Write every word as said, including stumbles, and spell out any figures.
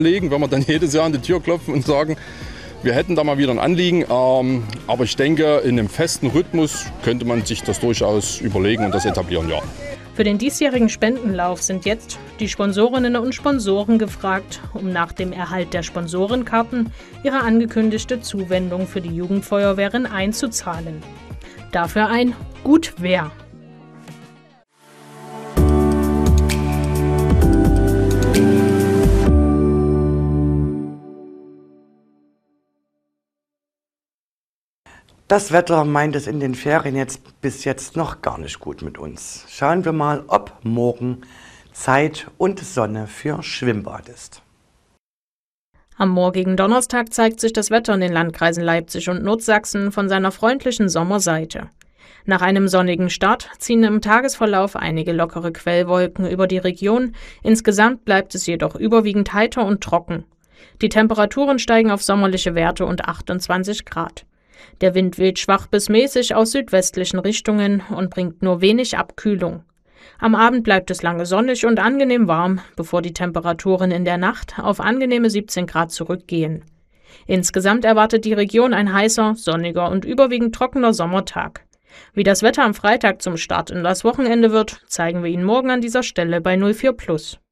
legen, wenn wir dann jedes Jahr an die Tür klopfen und sagen, wir hätten da mal wieder ein Anliegen. Ähm, aber ich denke, in einem festen Rhythmus könnte man sich das durchaus überlegen und das etablieren, ja. Für den diesjährigen Spendenlauf sind jetzt die Sponsorinnen und Sponsoren gefragt, um nach dem Erhalt der Sponsorenkarten ihre angekündigte Zuwendung für die Jugendfeuerwehren einzuzahlen. Dafür ein Gut wer. Das Wetter meint es in den Ferien jetzt bis jetzt noch gar nicht gut mit uns. Schauen wir mal, ob morgen Zeit und Sonne für Schwimmbad ist. Am morgigen Donnerstag zeigt sich das Wetter in den Landkreisen Leipzig und Nordsachsen von seiner freundlichen Sommerseite. Nach einem sonnigen Start ziehen im Tagesverlauf einige lockere Quellwolken über die Region. Insgesamt bleibt es jedoch überwiegend heiter und trocken. Die Temperaturen steigen auf sommerliche Werte und achtundzwanzig Grad. Der Wind weht schwach bis mäßig aus südwestlichen Richtungen und bringt nur wenig Abkühlung. Am Abend bleibt es lange sonnig und angenehm warm, bevor die Temperaturen in der Nacht auf angenehme siebzehn Grad zurückgehen. Insgesamt erwartet die Region ein heißer, sonniger und überwiegend trockener Sommertag. Wie das Wetter am Freitag zum Start in das Wochenende wird, zeigen wir Ihnen morgen an dieser Stelle bei null vier Plus.